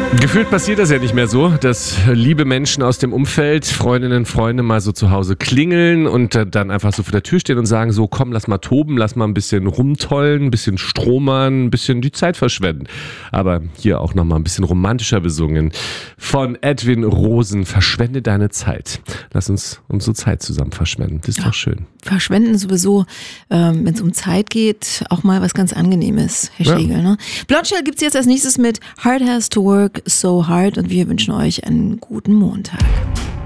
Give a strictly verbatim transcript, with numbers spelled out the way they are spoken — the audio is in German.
Gefühlt passiert das ja nicht mehr so, dass liebe Menschen aus dem Umfeld, Freundinnen, Freunde mal so zu Hause klingeln und dann einfach so vor der Tür stehen und sagen so, komm, lass mal toben, lass mal ein bisschen rumtollen, ein bisschen stromern, ein bisschen die Zeit verschwenden. Aber hier auch nochmal ein bisschen romantischer besungen von Edwin Rosen, verschwende deine Zeit. Lass uns unsere Zeit zusammen verschwenden, das ist ja doch schön. Verschwenden sowieso, ähm, wenn es um Zeit geht, auch mal was ganz Angenehmes, Herr Ja. Schlegel. Ne? Blondshell gibt es jetzt als nächstes mit Hard Has to Work So Hard und wir wünschen euch einen guten Montag.